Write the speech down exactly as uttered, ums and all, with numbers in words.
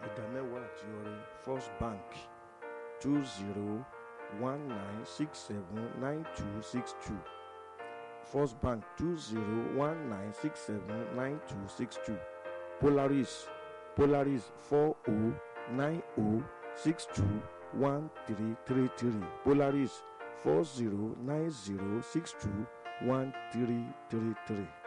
ìdámẹ́wàá àti ọrẹ First Bank two zero one nine six seven nine two six two. First Bank two zero one nine six seven nine two six two. Polaris Polaris four oh nine oh six two one three three three. Polaris four zero nine zero six two one three three three.